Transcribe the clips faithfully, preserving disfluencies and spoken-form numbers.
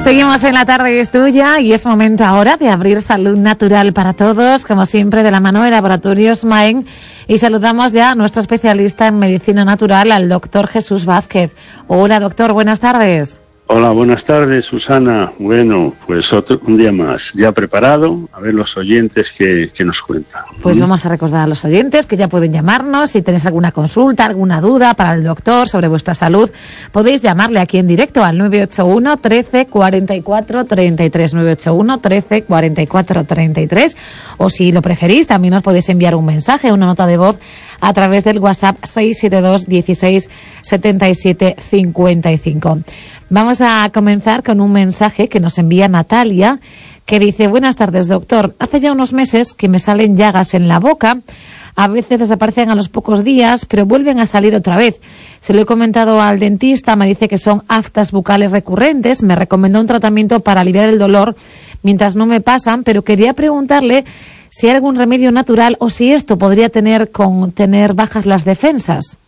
Seguimos en la tarde, es tuya, y es momento ahora de abrir salud natural para todos, como siempre de la mano de Laboratorios Maen, y saludamos ya a nuestro especialista en medicina natural, al doctor Jesús Vázquez. Hola doctor, buenas tardes. Hola, buenas tardes, Susana. Bueno, pues otro un día más, ya preparado, a ver los oyentes que, que nos cuentan. Pues ¿Mm? vamos a recordar a los oyentes que ya pueden llamarnos, si tenéis alguna consulta, alguna duda para el doctor sobre vuestra salud, podéis llamarle aquí en directo al nueve ocho uno, trece, cuarenta y cuatro, treinta y tres, nueve ocho uno, trece, cuarenta y cuatro, treinta y tres, o si lo preferís, también os podéis enviar un mensaje, una nota de voz a través del WhatsApp seis siete dos, dieciséis, setenta y siete, cincuenta y cinco. Vamos a comenzar con un mensaje que nos envía Natalia, que dice: buenas tardes, doctor. Hace ya unos meses que me salen llagas en la boca. A veces desaparecen a los pocos días, pero vuelven a salir otra vez. Se lo he comentado al dentista, me dice que son aftas bucales recurrentes. Me recomendó un tratamiento para aliviar el dolor mientras no me pasan, pero quería preguntarle si hay algún remedio natural o si esto podría tener con tener bajas las defensas.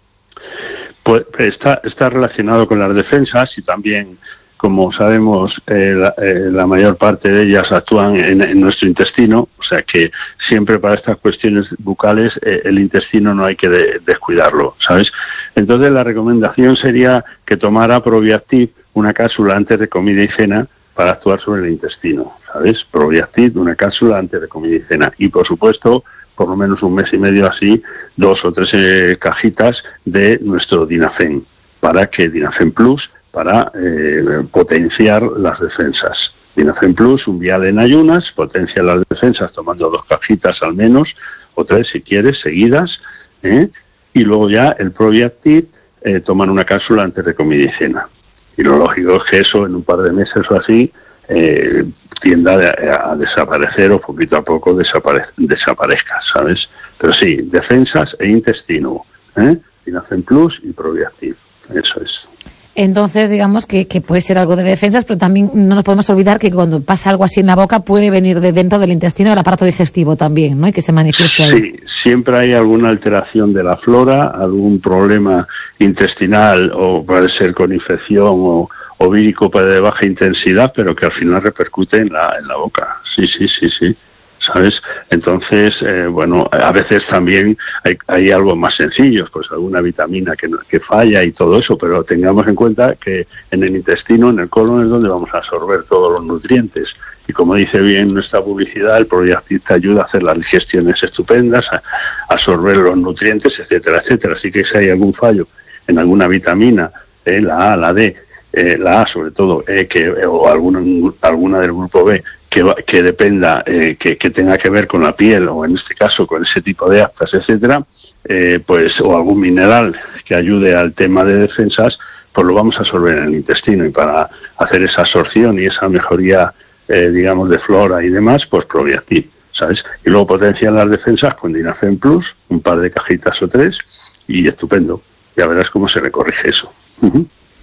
Pues está, está relacionado con las defensas y también, como sabemos, eh, la, eh, la mayor parte de ellas actúan en, en nuestro intestino, o sea que siempre para estas cuestiones bucales eh, el intestino no hay que de, descuidarlo, ¿sabes? Entonces la recomendación sería que tomara Probiactiv, una cápsula antes de comida y cena, para actuar sobre el intestino, ¿sabes? Probiactiv, una cápsula antes de comida y cena. Y por supuesto, por lo menos un mes y medio así, dos o tres eh, cajitas de nuestro Dinafen, para que Dinafen Plus, para eh, potenciar las defensas. Dinafen Plus, un vial en ayunas, potencia las defensas tomando dos cajitas al menos, o tres si quieres, seguidas, ¿eh? Y luego ya el Probiactiv, eh, toman una cápsula antes de comida y cena. Y lo lógico es que eso en un par de meses o así eh, tienda a, a desaparecer o poquito a poco desapare desaparezca, ¿sabes? Pero sí, defensas e intestino, ¿eh? Dinafen Plus y Probiactiv, eso es. Entonces, digamos que, que puede ser algo de defensas, pero también no nos podemos olvidar que cuando pasa algo así en la boca puede venir de dentro del intestino, del aparato digestivo también, ¿no? Y que se manifieste ahí. Sí, siempre hay alguna alteración de la flora, algún problema intestinal, o puede ser con infección o, o vírico de baja intensidad, pero que al final repercute en la, en la boca. Sí, sí, sí, sí. ¿Sabes? Entonces, eh, bueno, a veces también hay, hay algo más sencillo, pues alguna vitamina que, que falla y todo eso, pero tengamos en cuenta que en el intestino, en el colon, es donde vamos a absorber todos los nutrientes. Y como dice bien nuestra publicidad, el Probiactiv te ayuda a hacer las digestiones estupendas, a absorber los nutrientes, etcétera, etcétera. Así que si hay algún fallo en alguna vitamina, eh, la A, la D, eh, la A sobre todo, eh, que, o alguna, alguna del grupo B, que, que dependa, eh, que, que tenga que ver con la piel, o en este caso con ese tipo de aftas, etcétera, eh, pues, o algún mineral que ayude al tema de defensas, pues lo vamos a absorber en el intestino, y para hacer esa absorción y esa mejoría, eh, digamos, de flora y demás, pues Probiactiv, ¿sabes? Y luego potencian las defensas con Dinafen Plus, un par de cajitas o tres, y estupendo. Ya verás cómo se le corrige eso. Uh-huh.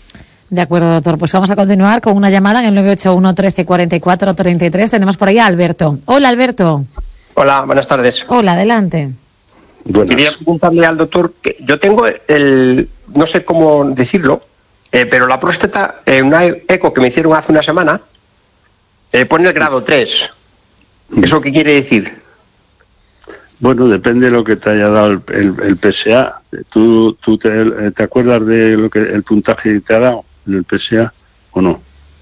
De acuerdo, doctor. Pues vamos a continuar con una llamada en el nueve ocho uno, trece, cuarenta y cuatro, treinta y tres. Tenemos por ahí a Alberto. Hola, Alberto. Hola, buenas tardes. Hola, adelante. Buenas. Quería preguntarle al doctor que yo tengo el, no sé cómo decirlo, eh, pero la próstata, en eh, una eco que me hicieron hace una semana, eh, pone el grado tres. ¿Eso qué quiere decir? Bueno, depende de lo que te haya dado el, el, el P S A. ¿Tú, tú te, te acuerdas de lo que el puntaje que te ha dado en el P S A o no?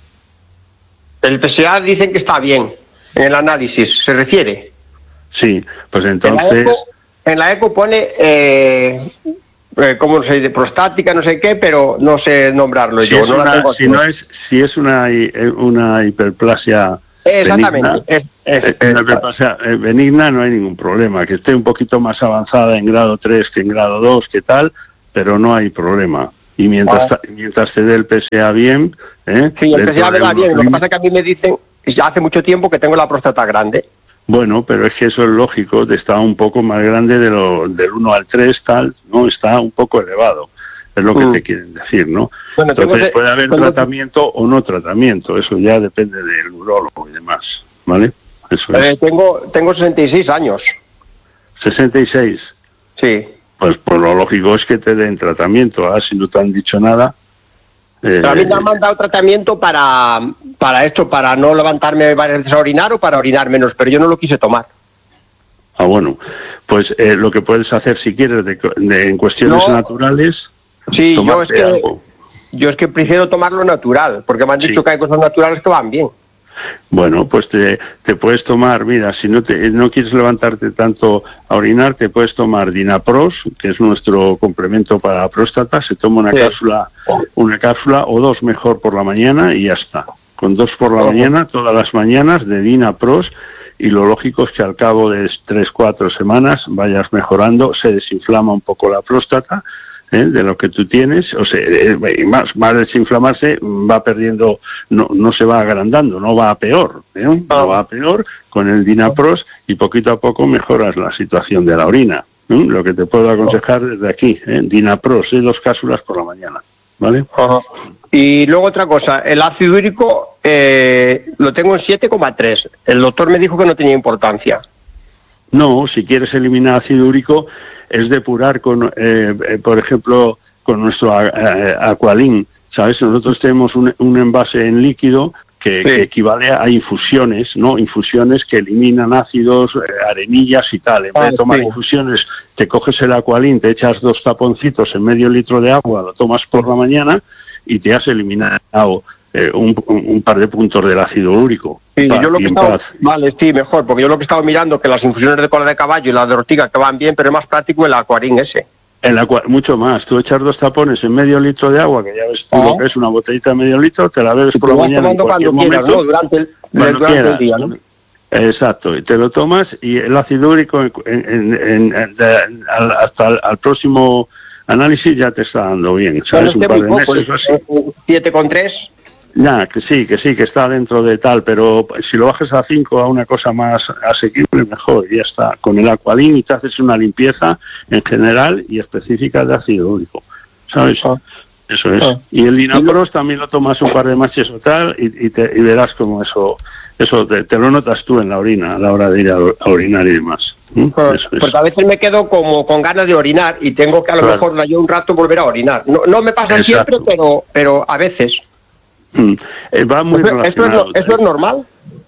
El P S A dicen que está bien en el análisis, ¿se refiere? Sí, pues entonces... En la eco, en la eco pone, eh, eh, ¿cómo se dice? Prostática, no sé qué, pero no sé nombrarlo si yo. Es no una, la tengo si, no es, si es una, una hiperplasia Exactamente. benigna, es, es, eh, es, una hiperplasia eh, benigna no hay ningún problema. Que esté un poquito más avanzada en grado tres que en grado dos, que tal, pero no hay problema. Y mientras, ah. mientras te dé el P S A bien... ¿eh? Sí, el P S A me da bien. Lo que pasa es que a mí me dicen, ya hace mucho tiempo, que tengo la próstata grande. Bueno, pero es que eso es lógico, está un poco más grande de lo, del uno al tres, tal, ¿no? Está un poco elevado, es lo que mm. te quieren decir, ¿no? Bueno, entonces puede haber tratamiento o no tratamiento, eso ya depende del urólogo y demás, ¿vale? Eso eh, es. Tengo, tengo sesenta y seis años. ¿sesenta y seis? Sí. Pues, pues lo lógico es que te den tratamiento, ¿ah? Si no te han dicho nada, Eh, Pero a mí me han mandado tratamiento para, para esto, para no levantarme varias veces a orinar o para orinar menos, pero yo no lo quise tomar. Ah, bueno, pues eh, lo que puedes hacer si quieres de, de, en cuestiones no, naturales, sí, yo es, que, algo. yo es que prefiero tomarlo natural, porque me han dicho sí. que hay cosas naturales que van bien. Bueno, pues te, te puedes tomar, mira, si no te, no quieres levantarte tanto a orinar, te puedes tomar Dinapros, que es nuestro complemento para la próstata, se toma una sí. cápsula, una cápsula o dos mejor por la mañana y ya está. Con dos por la uh-huh. mañana, todas las mañanas de Dinapros, y lo lógico es que al cabo de tres, cuatro semanas vayas mejorando, se desinflama un poco la próstata, ¿eh? De lo que tú tienes, o sea, eh, más, más desinflamarse va perdiendo, no, no se va agrandando, no va a peor, ¿eh? No va a peor con el Dinapros y poquito a poco mejoras la situación de la orina, ¿eh? Lo que te puedo aconsejar desde aquí, ¿eh? Dinapros, ¿eh? Dos cápsulas por la mañana, ¿vale? Ajá. Y luego otra cosa, el ácido úrico eh, lo tengo en siete coma tres, el doctor me dijo que no tenía importancia. No, si quieres eliminar ácido úrico es depurar con, eh, eh, por ejemplo, con nuestro eh, Aqualin, ¿sabes? Nosotros tenemos un, un envase en líquido que, sí. que equivale a infusiones, ¿no? Infusiones que eliminan ácidos, eh, arenillas y tal. En vez ah, de tomar sí. infusiones, te coges el Aqualin, te echas dos taponcitos en medio litro de agua, lo tomas por la mañana y te has eliminado eh, un, un par de puntos del ácido úrico. Sí, yo lo que estaba, vale, sí, mejor, porque yo lo que he estado mirando que las infusiones de cola de caballo y las de ortiga que van bien, pero es más práctico el Aquarin ese. El aqua, mucho más. Tú echas dos tapones en medio litro de agua, que ya ves tú ¿Ah? lo que es una botellita de medio litro, te la bebes por la mañana en cualquier momento. Quieras, ¿no? Durante el, durante quieras, el día, ¿no? Exacto, y te lo tomas y el ácido úrico en, en, en, en, de, al, hasta el al próximo análisis ya te está dando bien, ¿sabes? Un par de meses o así. siete coma tres Ya, que sí, que sí, que está dentro de tal, pero si lo bajas a cinco a una cosa más asequible, mejor, y ya está. Con el Aqualin y te haces una limpieza en general y específica de ácido úrico, ¿sabes? Ah. Eso es. Ah. Y el Dinapros también lo tomas un par de matches o tal y, y, te, y verás como eso, eso te, te lo notas tú en la orina a la hora de ir a, a orinar y demás. ¿Mm? Ah. Eso es. Porque a veces me quedo como con ganas de orinar y tengo que a lo claro. mejor yo un rato volver a orinar. No, no me pasa Exacto. siempre, pero, pero a veces. Mm. Eh, va muy ¿Eso, relacionado. ¿Eso es, ¿eso es normal?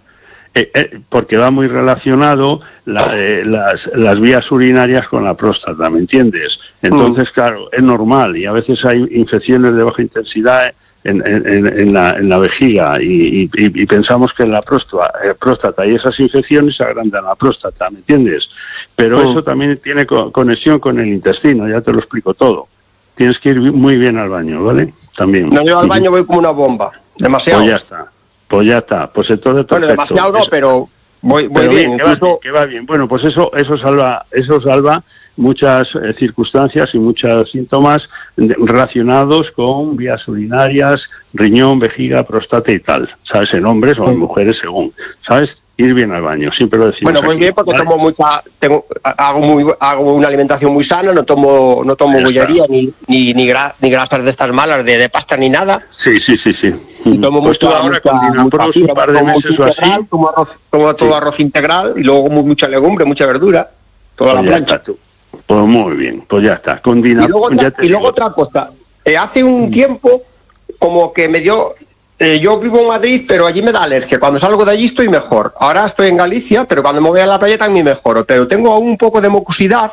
Eh, eh, porque va muy relacionado la, eh, las, las vías urinarias con la próstata, ¿me entiendes? Entonces, mm. claro, es normal y a veces hay infecciones de baja intensidad en, en, en, la, en la vejiga y, y, y pensamos que en la próstata, eh, próstata y esas infecciones agrandan la próstata, ¿me entiendes? Pero mm. eso también tiene co conexión con el intestino, ya te lo explico todo. Tienes que ir muy bien al baño, ¿vale? También. No, yo al baño voy como una bomba. Demasiado. Pues ya está. Pues ya está. Pues entonces perfecto. Bueno, demasiado no, pero voy, voy pero bien. bien, incluso... que, va, que va bien. Bueno, pues eso eso salva eso salva muchas eh, circunstancias y muchos síntomas de, relacionados con vías urinarias, riñón, vejiga, próstata y tal. ¿Sabes? En hombres o en mujeres según. ¿Sabes? Ir bien al baño, siempre lo decimos. Bueno, muy aquí, bien porque ¿vale? tomo mucha, tengo, hago muy, hago una alimentación muy sana, no tomo, no tomo bollería ni, ni, ni, gra, ni grasas de estas malas, de, de pasta ni nada. Sí, sí, sí, sí. Y tomo pues mucha, ahora mucha, con Dinapros un par de meses o así. Tomo arroz, tomo todo sí. arroz integral y luego mucha legumbre, mucha verdura, toda pues la plancha. Pues muy bien, pues ya está. Con Dinapros. Y luego, otra, y luego otra cosa, eh, hace un mm. tiempo como que me dio. Eh, yo vivo en Madrid, pero allí me da alergia. Cuando salgo de allí estoy mejor. Ahora estoy en Galicia, pero cuando me voy a la playa también mejoro. Pero tengo aún un poco de mucosidad.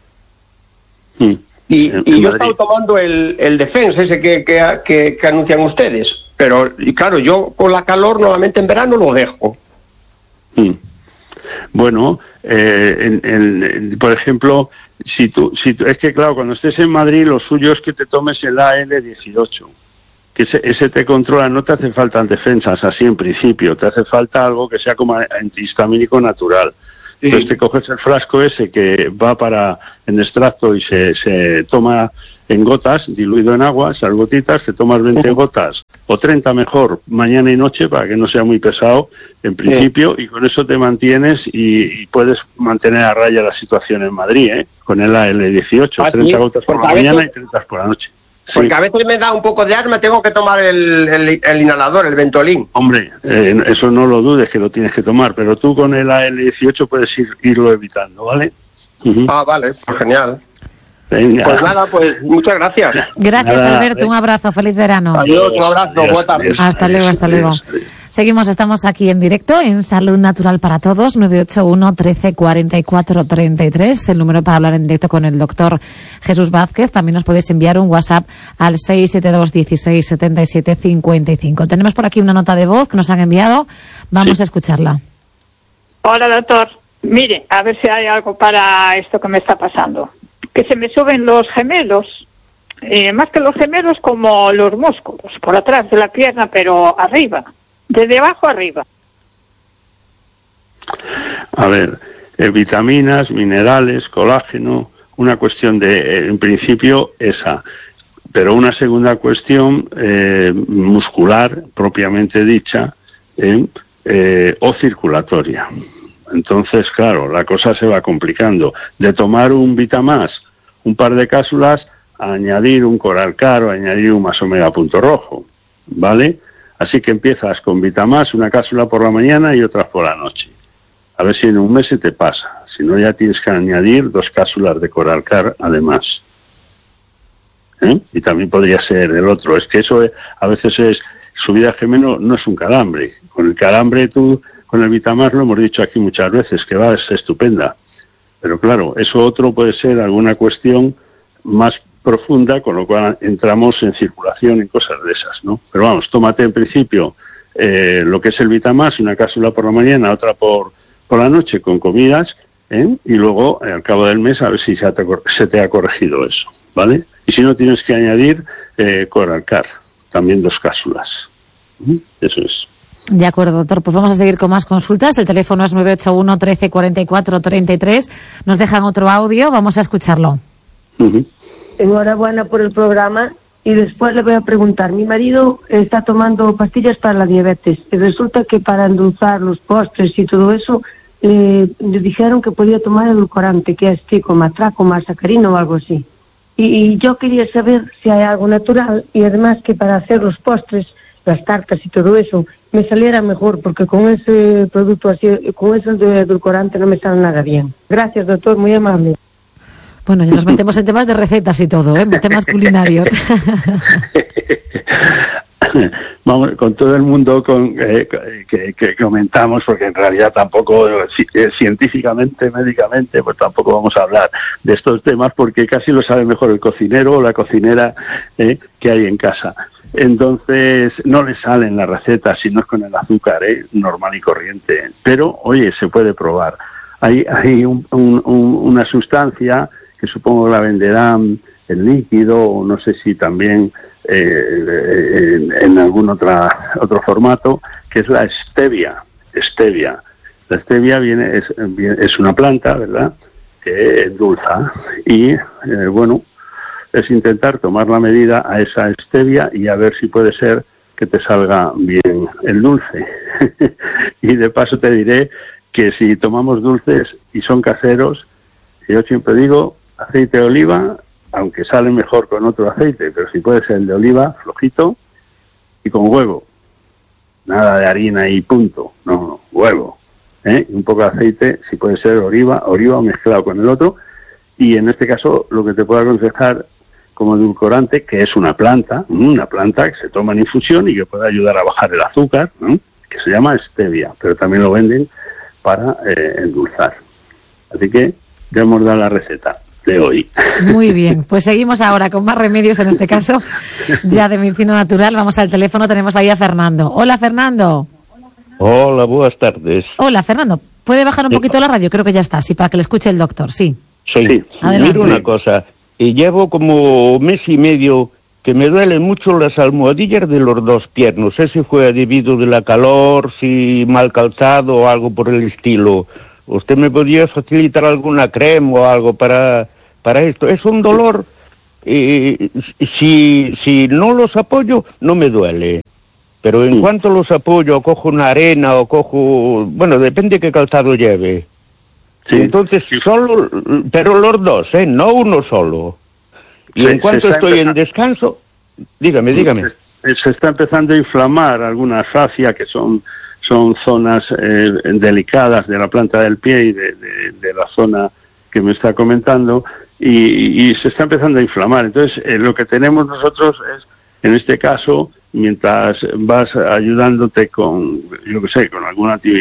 Mm. Y, y yo he estado tomando el, el Defense, ese que, que, que, que anuncian ustedes. Pero, y claro, yo con la calor normalmente en verano lo dejo. Mm. Bueno, eh, en, en, por ejemplo, si tú, si tú, es que claro, cuando estés en Madrid lo suyo es que te tomes el A L dieciocho. Que ese, ese te controla, no te hace falta defensas así en principio, te hace falta algo que sea como antihistamínico natural. Sí. Entonces te coges el frasco ese que va para en extracto y se, se toma en gotas, diluido en agua, esas gotitas, te tomas veinte uh-huh. gotas, o treinta mejor, mañana y noche, para que no sea muy pesado, en principio, sí. y con eso te mantienes y, y puedes mantener a raya la situación en Madrid, ¿eh? Con el A L dieciocho, ¿Ah, treinta sí? gotas por la mañana y treinta por la noche. Porque sí. a veces me da un poco de asma, tengo que tomar el, el, el inhalador, el Ventolin. Hombre, eh, eso no lo dudes que lo tienes que tomar, pero tú con el A L dieciocho puedes ir, irlo evitando, ¿vale? Uh-huh. Ah, vale, pues genial. Venga. Pues nada, pues muchas gracias. Gracias, Nada, Alberto. Un abrazo. Feliz verano. Adiós, un abrazo. Buena tarde. Hasta luego, hasta luego. Seguimos, estamos aquí en directo en Salud Natural para Todos, nueve ocho uno, trece, cuarenta y cuatro, treinta y tres, el número para hablar en directo con el doctor Jesús Vázquez. También nos podéis enviar un WhatsApp al seis siete dos, dieciséis, setenta y siete, cincuenta y cinco. Tenemos por aquí una nota de voz que nos han enviado. Vamos sí. a escucharla. Hola, doctor. Mire, a ver si hay algo para esto que me está pasando. Que se me suben los gemelos, eh, más que los gemelos, como los músculos, por atrás de la pierna, pero arriba. De abajo arriba. A ver, eh, vitaminas, minerales, colágeno, una cuestión de, eh, en principio, esa. Pero una segunda cuestión eh, muscular, propiamente dicha, eh, eh, o circulatoria. Entonces, claro, la cosa se va complicando. De tomar un Vitamás, un par de cápsulas, a añadir un Coralcar o añadir un Más Omega Punto Rojo, ¿vale? Así que empiezas con Vitamás, una cápsula por la mañana y otra por la noche. A ver si en un mes se te pasa. Si no, ya tienes que añadir dos cápsulas de Coralcar además. ¿Eh? Y también podría ser el otro. Es que eso es, a veces es, subida gemelo no es un calambre. Con el calambre tú, con el Vitamás lo hemos dicho aquí muchas veces, que va, es estupenda. Pero claro, eso otro puede ser alguna cuestión más profunda, con lo cual entramos en circulación y cosas de esas, ¿no? Pero vamos, tómate en principio eh, lo que es el Vitamás, una cápsula por la mañana, otra por, por la noche con comidas, ¿eh? Y luego, eh, al cabo del mes, a ver si se te, se te ha corregido eso, ¿vale? Y si no, tienes que añadir eh, Coralcar, también dos cápsulas. ¿Mm? Eso es. De acuerdo, doctor. Pues vamos a seguir con más consultas. El teléfono es nueve ocho uno, trece, cuarenta y cuatro, treinta y tres. Nos dejan otro audio, vamos a escucharlo. Uh-huh. Enhorabuena por el programa. Y después le voy a preguntar, mi marido está tomando pastillas para la diabetes y resulta que para endulzar los postres y todo eso eh, le dijeron que podía tomar edulcorante, que es tipo matraco, masacarina o algo así. Y, y yo quería saber si hay algo natural y además que para hacer los postres, las tartas y todo eso, me saliera mejor, porque con ese producto así, con eso de edulcorante no me sale nada bien. Gracias, doctor, muy amable. Bueno, ya nos metemos en temas de recetas y todo, ¿eh? Temas culinarios. Vamos, con todo el mundo con, eh, que, que comentamos, porque en realidad tampoco, eh, científicamente, médicamente, pues tampoco vamos a hablar de estos temas, porque casi lo sabe mejor el cocinero o la cocinera eh, que hay en casa. Entonces, no le salen las recetas si no es con el azúcar, ¿eh? Normal y corriente. Pero, oye, se puede probar. Hay, hay un, un, un, una sustancia que supongo la venderán en líquido, o no sé si también eh, en, en algún otra, otro formato, que es la stevia. Stevia. La stevia viene es, es una planta, ¿verdad?, que endulza. Y, eh, bueno, es intentar tomar la medida a esa stevia y a ver si puede ser que te salga bien el dulce. Y de paso te diré que si tomamos dulces y son caseros, yo siempre digo, aceite de oliva, aunque sale mejor con otro aceite, pero si puede ser el de oliva, flojito, y con huevo. Nada de harina y punto, no, huevo. ¿eh? Un poco de aceite, si puede ser oliva, oliva mezclado con el otro, y en este caso lo que te puedo aconsejar como edulcorante, que es una planta, una planta que se toma en infusión y que puede ayudar a bajar el azúcar, ¿no?, que se llama stevia, pero también lo venden para eh, endulzar. Así que ya hemos dado la receta de hoy. Muy bien, pues seguimos ahora con más remedios, en este caso ya de medicina natural. Vamos al teléfono, tenemos ahí a Fernando. Hola, Fernando. Hola, buenas tardes. Hola, Fernando. ¿Puede bajar un poquito la radio? Creo que ya está, sí, para que le escuche el doctor, sí. Sí, sí. Mira una cosa, y llevo como mes y medio que me duelen mucho las almohadillas de los dos pies. No sé si fue debido de la calor, si mal calzado o algo por el estilo. ¿Usted me podría facilitar alguna crema o algo para, para esto? Es un dolor, eh, si, si no los apoyo, no me duele. Pero en sí. cuanto los apoyo, cojo una arena o cojo... Bueno, depende qué calzado lleve. Sí. Entonces, solo... Pero los dos, ¿eh? No uno solo. Y se, en cuanto estoy empezando. en descanso... Dígame, dígame. Se, se está empezando a inflamar alguna fascia que son... son zonas eh, delicadas de la planta del pie y de, de, de la zona que me está comentando, y, y se está empezando a inflamar. Entonces, eh, lo que tenemos nosotros es, en este caso, mientras vas ayudándote con, yo que sé, con algún anti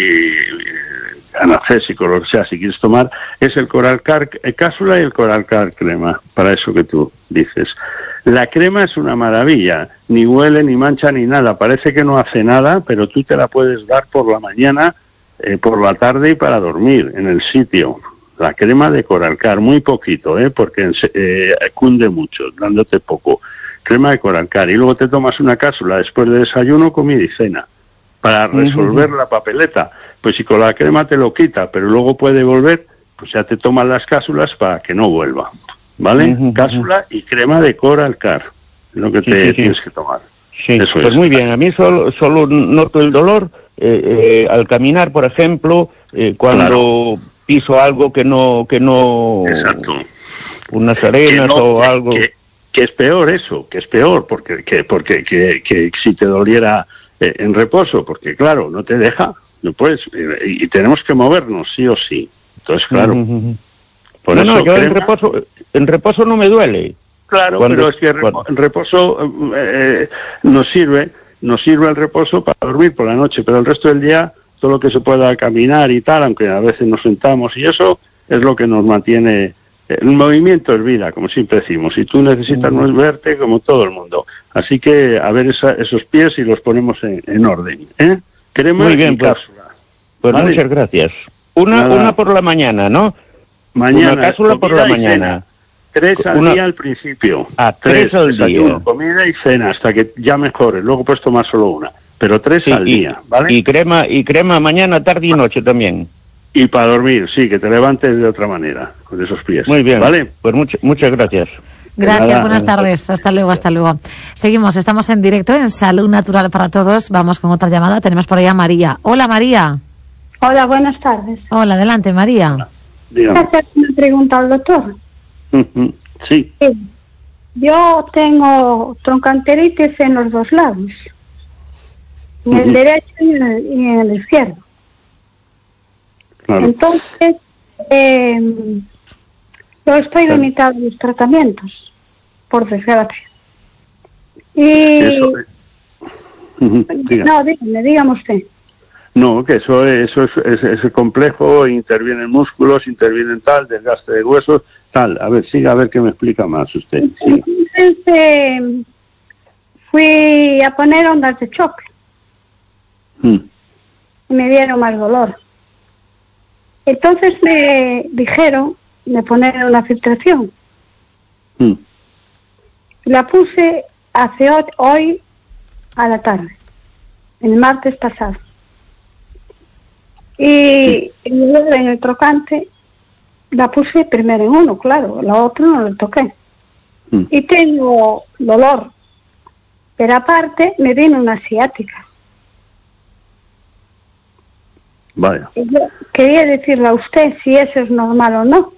analgésico, lo que sea, si quieres tomar, es el Coralcar cápsula y el Coralcar crema, para eso que tú dices. La crema es una maravilla, ni huele, ni mancha, ni nada, parece que no hace nada, pero tú te la puedes dar por la mañana, eh, por la tarde y para dormir en el sitio. La crema de Coralcar, muy poquito, ¿eh? Porque eh, cunde mucho, dándote poco. Crema de Coralcar, y luego te tomas una cápsula después de desayuno, comida y cena, para resolver uh-huh. la papeleta. Pues si con la crema te lo quita, pero luego puede volver, pues ya te tomas las cápsulas para que no vuelva, ¿vale? Uh-huh. Cápsula y crema de Coralcar, es lo que sí, te sí, tienes sí. que tomar. Sí, Eso pues es. Muy bien, a mí solo, solo noto el dolor eh, eh, al caminar, por ejemplo, eh, cuando claro. piso algo que no... que no Exacto. Unas arenas no, o algo... Que, que es peor eso, que es peor, porque que, porque que, que si te doliera eh, en reposo, porque claro, no te deja, no puedes, eh, y, y tenemos que movernos sí o sí. Entonces, claro. Uh-huh. Por no, eso no, yo crema... en reposo, en reposo no me duele. Claro, cuando, pero es que repo, en reposo eh, nos sirve, nos sirve el reposo para dormir por la noche, pero el resto del día, todo lo que se pueda caminar y tal, aunque a veces nos sentamos y eso, es lo que nos mantiene. El movimiento es vida, como siempre decimos, y tú necesitas no verte como todo el mundo. Así que a ver esa, esos pies y los ponemos en, en orden. ¿eh? Crema Muy bien, y pues, cápsula. Pues ¿vale? Muchas gracias. Una Nada. una por la mañana, ¿no? Mañana. Una cápsula por la mañana. Tres al una... día al principio. Ah, tres, tres al día. Comida y cena, hasta que ya mejores. Luego puedes tomar solo una. Pero tres sí, al y, día, ¿vale? Y crema, y crema mañana, tarde y noche también. Y para dormir, sí, que te levantes de otra manera, con esos pies. Muy bien, ¿vale? Pues much, muchas gracias. Gracias, Nada. Buenas tardes. Hasta luego, hasta luego. Seguimos, estamos en directo en Salud Natural para Todos. Vamos con otra llamada. Tenemos por ahí a María. Hola, María. Hola, buenas tardes. Hola, adelante, María. Hola. ¿Puedo hacer una pregunta al doctor? Uh-huh. Sí. sí. Yo tengo trochanteritis en los dos lados. En uh-huh. el derecho y en el, y en el izquierdo. Claro. Entonces, eh, yo estoy claro. limitado a los tratamientos, por desgracia. Y... Eso, uh-huh. No, dígame, dígame usted. No, que eso, eso es, es, es complejo, intervienen músculos, intervienen tal, desgaste de huesos, tal. A ver, siga, a ver qué me explica más usted. Siga. Entonces, eh, fui a poner ondas de choque. Mm. Y me dieron más dolor. Entonces me dijeron de poner una filtración. Mm. La puse hace hoy, hoy a la tarde, el martes pasado. Y luego en el trocante la puse primero en uno, claro, la otra no la toqué. Mm. Y tengo dolor, pero aparte me vino una ciática. Vaya. Y yo quería decirle a usted si eso es normal o no.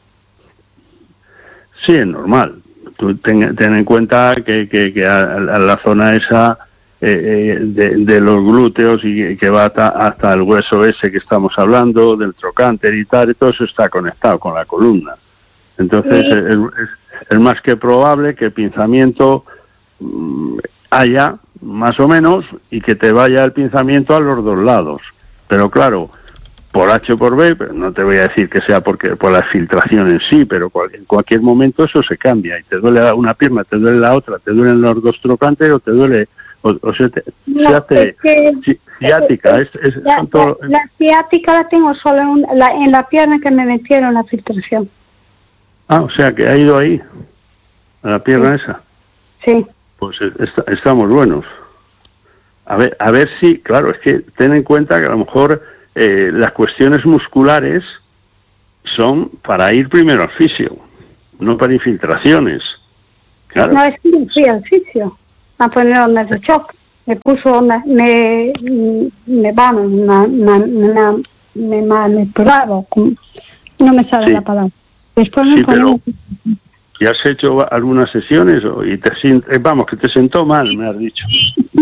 Sí, es normal. Tú ten, ten en cuenta que, que, que a, a la zona esa eh, eh, de, de los glúteos y que va hasta, hasta el hueso ese que estamos hablando, del trocánter y tal, y todo eso está conectado con la columna. Entonces sí. es, es, es más que probable que el pinzamiento mmm, haya, más o menos, y que te vaya el pinzamiento a los dos lados. Pero claro, por H o por B, pero no te voy a decir que sea porque por la filtración en sí, pero cual, en cualquier momento eso se cambia y te duele una pierna, te duele la otra, te duelen los dos trocantes o te duele, o, o se te no, se hace es que, ciática. Es, es, la, todo, la, la ciática la tengo solo en, un, la, en la pierna que me metieron la filtración. Ah, o sea que ha ido ahí, a la pierna sí. esa. Sí. Pues est estamos buenos. A ver, a ver si, claro, es que ten en cuenta que a lo mejor eh, las cuestiones musculares son para ir primero al fisio, no para infiltraciones. Claro. No, es que no fui al fisio a poner ondas de choque. Me puso ondas, me, me, vamos, me, me, me, me manipulaba, no me sale sí. la palabra. Después me sí, ponía... pero... ¿Y has hecho algunas sesiones y te sientes, vamos, que te sentó mal, me has dicho?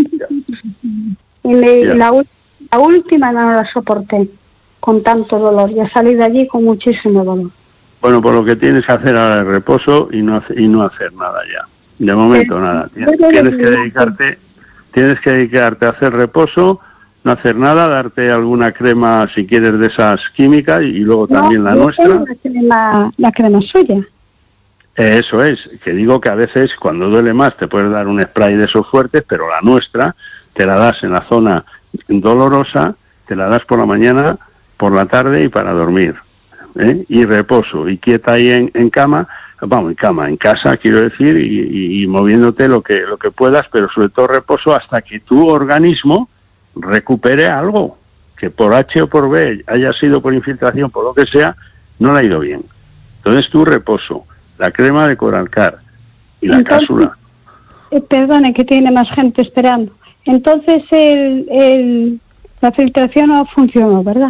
Y me, la, la última no la soporté con tanto dolor. Ya salí de allí con muchísimo dolor. Bueno, por lo que tienes que hacer ahora es reposo y no, y no hacer nada ya. De momento nada. Tienes, tienes que dedicarte, tienes que dedicarte a hacer reposo, no hacer nada, darte alguna crema si quieres de esas químicas y luego también no, la nuestra. La crema, la crema suya. Eh, eso es, que digo que a veces cuando duele más te puedes dar un spray de esos fuertes, pero la nuestra te la das en la zona dolorosa, te la das por la mañana, por la tarde y para dormir. ¿eh? Y reposo, y quieta ahí en, en cama, vamos, en cama, en casa, quiero decir, y, y, y moviéndote lo que, lo que puedas, pero sobre todo reposo hasta que tu organismo recupere algo, que por H o por B, haya sido por infiltración, por lo que sea, no le ha ido bien. Entonces tú reposo, la crema de Coralcar y la Entonces, cápsula. Eh, perdone, que tiene más gente esperando. Entonces el, el, la filtración no funcionó, ¿verdad?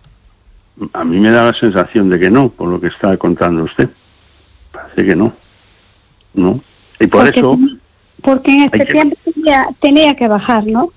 A mí me da la sensación de que no, por lo que está contando usted. Parece que no. No. Y por porque, eso... Porque en este que... tiempo tenía, tenía que bajar, ¿no?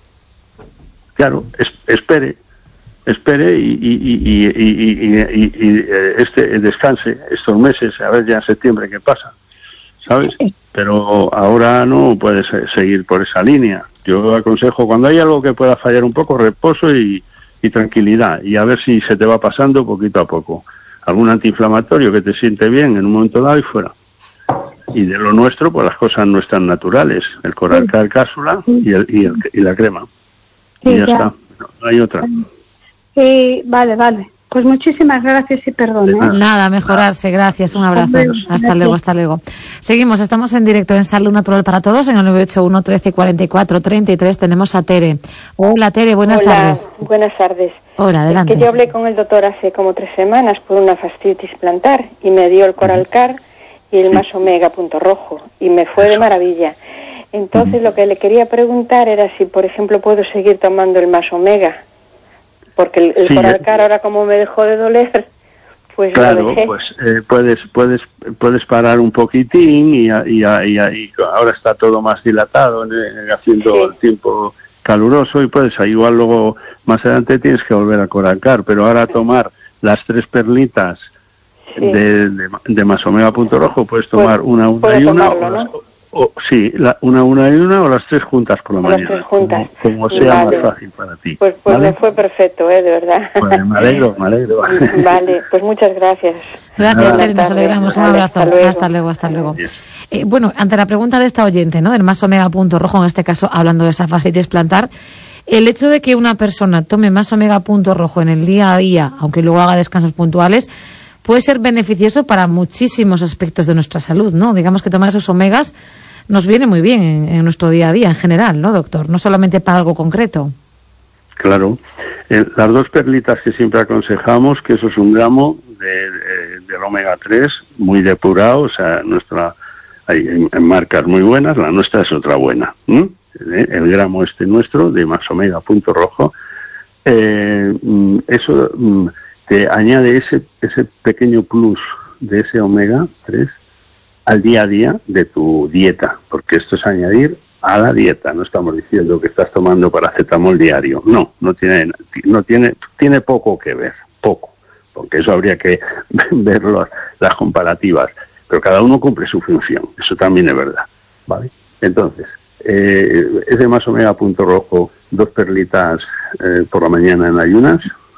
Claro, es, espere, espere y, y, y, y, y, y, y, y este descanse estos meses, a ver ya en septiembre qué pasa, ¿sabes? Pero ahora no puedes seguir por esa línea. Yo aconsejo, cuando hay algo que pueda fallar un poco, reposo y, y tranquilidad, y a ver si se te va pasando poquito a poco. Algún antiinflamatorio que te siente bien en un momento dado y fuera. Y de lo nuestro, pues las cosas no están naturales, el Coralcar cápsula y, el, y, el, y la crema. Sí, y ya, ya está, no, no hay otra. Eh, vale, vale. Pues muchísimas gracias y perdón. ¿eh? Nada, mejorarse, gracias, un abrazo. Hasta gracias. luego, hasta luego. Seguimos, estamos en directo en Salud Natural para Todos, en el nueve ocho uno, trece, cuarenta y cuatro, treinta y tres. Tenemos a Tere. Hola, Tere, buenas Hola, tardes. buenas tardes. Hola, adelante. Es que yo hablé con el doctor hace como tres semanas por una fascitis plantar y me dio el Coralcar y el Más Omega punto rojo y me fue de maravilla. Entonces lo que le quería preguntar era si, por ejemplo, puedo seguir tomando el Más Omega, porque el, el sí, Coralcar ahora como me dejó de doler, pues claro, lo dejé. pues eh, puedes puedes puedes parar un poquitín y, y, y, y ahora está todo más dilatado, eh, haciendo sí. el tiempo caluroso y puedes igual luego más adelante tienes que volver a Coralcar, pero ahora tomar las tres perlitas sí. de, de, de Más Omega punto rojo puedes tomar pues, una una y una. Tomarlo, o las, ¿no? O, sí, la, una, una y una o las tres juntas por la o mañana. Las tres juntas. Como, como sea vale. más fácil para ti. Pues, pues ¿vale? me fue perfecto, ¿eh? De verdad. Pues me alegro, me alegro. Vale, pues muchas gracias. Gracias, Tere, nos alegramos. Un abrazo. Hasta luego, hasta luego. Hasta luego. Eh, bueno, ante la pregunta de esta oyente, ¿no? Del Más Omega punto rojo, en este caso, hablando de esa fascitis plantar, el hecho de que una persona tome Más Omega punto rojo en el día a día, aunque luego haga descansos puntuales, puede ser beneficioso para muchísimos aspectos de nuestra salud, ¿no? Digamos que tomar esos omegas nos viene muy bien en, en nuestro día a día, en general, ¿no, doctor? No solamente para algo concreto. Claro. Eh, las dos perlitas que siempre aconsejamos, que eso es un gramo de, de, del omega tres, muy depurado, o sea, nuestra hay en, en marcas muy buenas, la nuestra es otra buena. ¿eh? El gramo este nuestro, de Más Omega punto rojo, eh, eso te añade ese, ese pequeño plus de ese omega tres al día a día de tu dieta, porque esto es añadir a la dieta, no estamos diciendo que estás tomando paracetamol diario, no, no tiene, no tiene, tiene poco que ver, poco, porque eso habría que ver los, las comparativas, pero cada uno cumple su función, eso también es verdad, ¿vale? Entonces, eh, ese Más Omega punto rojo, dos perlitas eh, por la mañana en ayunas,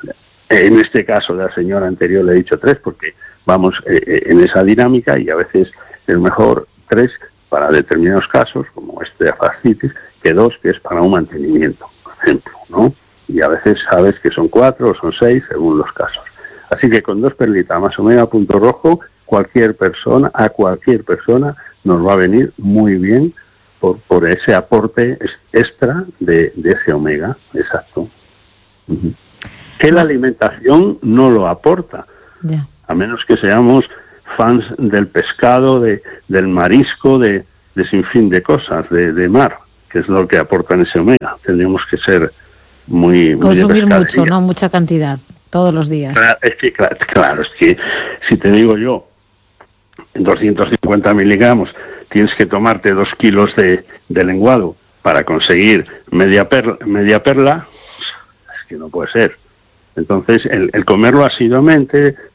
en este caso de la señora anterior le he dicho tres, porque vamos eh, en esa dinámica y a veces es mejor tres para determinados casos, como este de fascitis, que dos que es para un mantenimiento, por ejemplo, ¿no? Y a veces sabes que son cuatro o son seis según los casos. Así que con dos perlitas Más Omega punto rojo, cualquier persona, a cualquier persona nos va a venir muy bien por, por ese aporte extra de, de ese omega, exacto. Uh-huh. Que la alimentación no lo aporta, yeah. a menos que seamos fans del pescado, de del marisco, de, de sin fin de cosas, de, de mar, que es lo que aportan ese omega. Tendríamos que ser muy... Consumir muy mucho, ¿no? Mucha cantidad, todos los días. Claro, es que, claro, claro, es que si te digo yo, doscientos cincuenta miligramos, tienes que tomarte dos kilos de, de lenguado para conseguir media perla, media perla, es que no puede ser. Entonces, el, el comerlo asiduamente,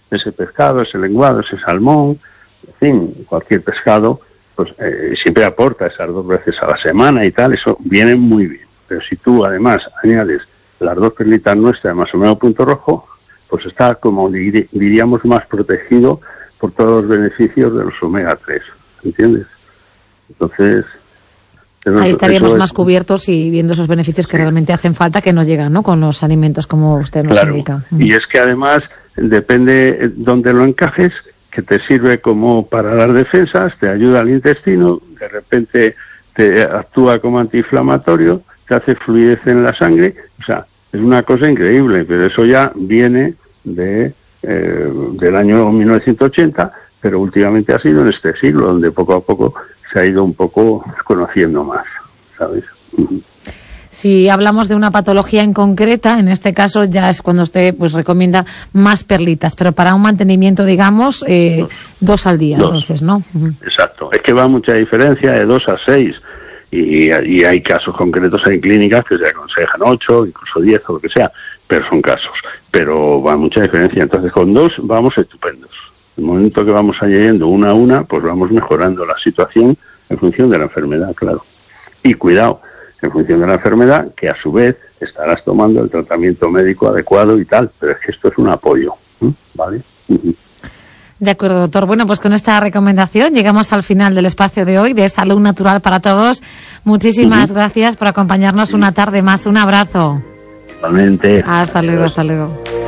ese pescado, ese lenguado, ese salmón, en fin, cualquier pescado, pues eh, siempre aporta esas dos veces a la semana y tal, eso viene muy bien. Pero si tú además añades las dos perlitas nuestras más omega punto rojo, pues está, como diríamos, más protegido por todos los beneficios de los omega tres, ¿entiendes? Entonces... Ahí estaríamos más cubiertos y viendo esos beneficios que realmente hacen falta, que no llegan, ¿no?, con los alimentos, como usted nos claro. indica. Y es que además, depende dónde lo encajes, que te sirve como para las defensas, te ayuda al intestino, de repente te actúa como antiinflamatorio, te hace fluidez en la sangre, o sea, es una cosa increíble, pero eso ya viene de eh, del año mil novecientos ochenta, pero últimamente ha sido en este siglo, donde poco a poco se ha ido un poco conociendo más, ¿sabes? Si hablamos de una patología en concreta, en este caso ya es cuando usted pues recomienda más perlitas, pero para un mantenimiento, digamos, eh, dos. dos al día, dos. Entonces, ¿no? Exacto. Es que va mucha diferencia de dos a seis, y, y hay casos concretos en clínicas que se aconsejan ocho, incluso diez o lo que sea, pero son casos. Pero va mucha diferencia. Entonces, con dos vamos estupendos. En el momento que vamos añadiendo una a una, pues vamos mejorando la situación en función de la enfermedad, claro. Y cuidado, en función de la enfermedad, que a su vez estarás tomando el tratamiento médico adecuado y tal, pero es que esto es un apoyo, ¿vale? De acuerdo, doctor. Bueno, pues con esta recomendación llegamos al final del espacio de hoy de Salud Natural para Todos. Muchísimas uh-huh. gracias por acompañarnos una tarde más. Un abrazo. Igualmente. Hasta luego, hasta luego.